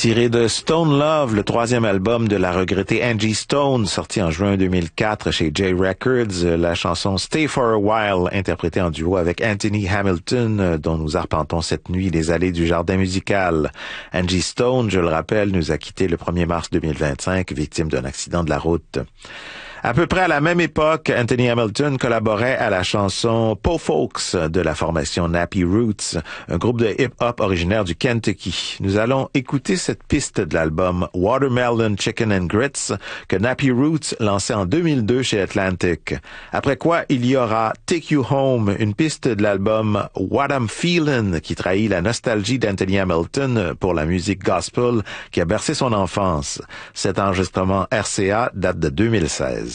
Tiré de Stone Love, le troisième album de la regrettée Angie Stone, sorti en juin 2004 chez J Records, la chanson Stay for a While, interprétée en duo avec Anthony Hamilton, dont nous arpentons cette nuit les allées du jardin musical. Angie Stone, je le rappelle, nous a quittés le 1er mars 2025, victime d'un accident de la route. À peu près à la même époque, Anthony Hamilton collaborait à la chanson Po Folks de la formation Nappy Roots, un groupe de hip-hop originaire du Kentucky. Nous allons écouter cette piste de l'album Watermelon Chicken and Grits que Nappy Roots lançait en 2002 chez Atlantic. Après quoi, il y aura Take You Home, une piste de l'album What I'm Feelin' qui trahit la nostalgie d'Anthony Hamilton pour la musique gospel qui a bercé son enfance. Cet enregistrement RCA date de 2016.